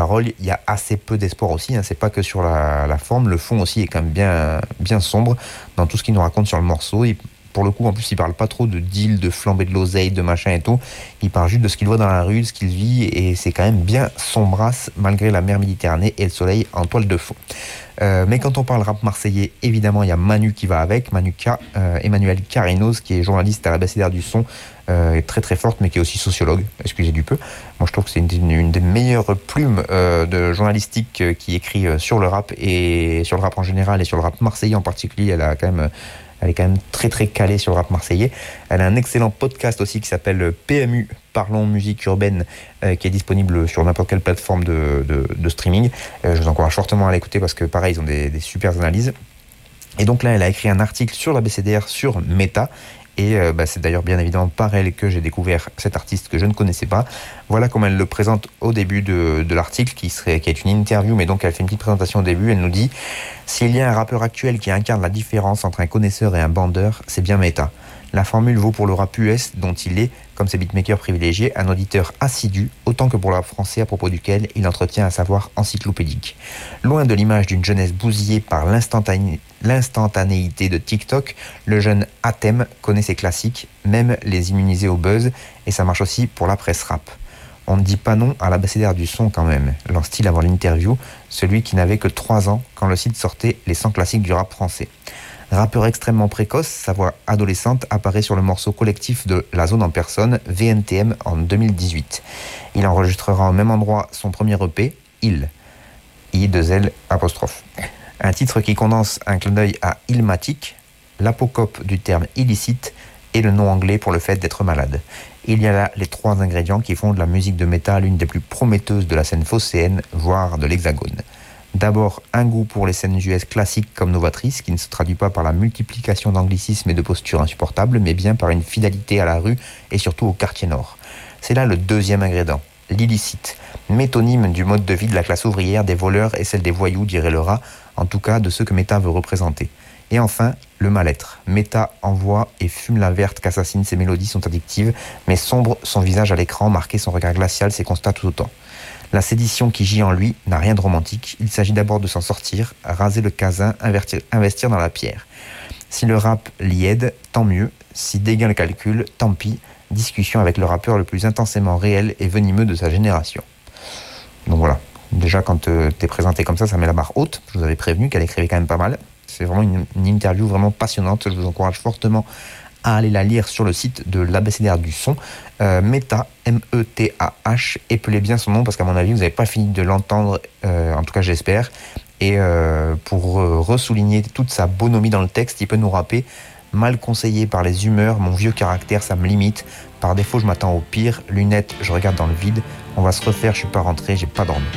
paroles, il y a assez peu d'espoir aussi. Hein. C'est pas que sur la forme, le fond aussi est quand même bien sombre dans tout ce qu'il nous raconte sur le morceau. Pour le coup, en plus, il parle pas trop de deal, de flamber de l'oseille, de machin et tout. Il parle juste de ce qu'il voit dans la rue, de ce qu'il vit, et c'est quand même bien sombrasse malgré la mer Méditerranée et le soleil en toile de fond. Mais quand on parle rap marseillais, évidemment, il y a Manu qui va avec, Manu K, Emmanuel Carinos, qui est journaliste à l'Abécédaire du son, est très très forte, mais qui est aussi sociologue, excusez du peu. Moi, je trouve que c'est une des meilleures plumes de journalistique qui écrit sur le rap et sur le rap en général et sur le rap marseillais en particulier. Elle est quand même très très calée sur le rap marseillais. Elle a un excellent podcast aussi qui s'appelle PMU, Parlons Musique Urbaine, qui est disponible sur n'importe quelle plateforme de streaming. Je vous encourage fortement à l'écouter parce que pareil, ils ont des super analyses. Et donc là, elle a écrit un article sur l'ABCDR sur Meta. Et c'est d'ailleurs bien évidemment par elle que j'ai découvert cet artiste que je ne connaissais pas. Voilà comment elle le présente au début de l'article, qui est une interview, mais donc elle fait une petite présentation au début. Elle nous dit « S'il y a un rappeur actuel qui incarne la différence entre un connaisseur et un bandeur, c'est bien Meta. La formule vaut pour le rap US, dont il est, comme ses beatmakers privilégiés, un auditeur assidu, autant que pour le rap français à propos duquel il entretient un savoir encyclopédique. Loin de l'image d'une jeunesse bousillée par l'instantanéité de TikTok, le jeune Athème connaît ses classiques, même les immunisés au buzz, et ça marche aussi pour la presse rap. On ne dit pas non à l'abécédaire du son quand même, lance-t-il avant l'interview, celui qui n'avait que 3 ans quand le site sortait les 100 classiques du rap français. Rappeur extrêmement précoce, sa voix adolescente apparaît sur le morceau collectif de La Zone en personne, VNTM, en 2018. Il enregistrera au même endroit son premier EP, Il. I2L'. Un titre qui condense un clin d'œil à Illmatic, l'apocope du terme illicite et le nom anglais pour le fait d'être malade. Il y a là les 3 ingrédients qui font de la musique de métal l'une des plus prometteuses de la scène phocéenne, voire de l'Hexagone. D'abord, un goût pour les scènes US classiques comme novatrices, qui ne se traduit pas par la multiplication d'anglicismes et de postures insupportables, mais bien par une fidélité à la rue et surtout au quartier nord. C'est là le 2e ingrédient, l'illicite, métonyme du mode de vie de la classe ouvrière, des voleurs et celle des voyous, dirait le rat, en tout cas de ceux que Meta veut représenter. Et enfin, le mal-être. Meta envoie et fume la verte qu'assassine, ses mélodies sont addictives, mais sombre son visage à l'écran, marqué son regard glacial, ses constats tout autant. La sédition qui gît en lui n'a rien de romantique, il s'agit d'abord de s'en sortir, raser le casin, investir dans la pierre. Si le rap l'y aide, tant mieux, si dégain le calcul, tant pis, discussion avec le rappeur le plus intensément réel et venimeux de sa génération. Donc voilà, déjà quand t'es présenté comme ça met la barre haute, je vous avais prévenu qu'elle écrivait quand même pas mal. C'est vraiment une interview vraiment passionnante, je vous encourage fortement à aller la lire sur le site de l'abécédaire du son, Meta, M-E-T-A-H, épelez bien son nom parce qu'à mon avis vous n'avez pas fini de l'entendre, en tout cas j'espère, et pour ressouligner toute sa bonhomie dans le texte, il peut nous rapper « Mal conseillé par les humeurs, mon vieux caractère ça me limite, par défaut je m'attends au pire, lunettes je regarde dans le vide, on va se refaire, je suis pas rentré, j'ai pas dormi ».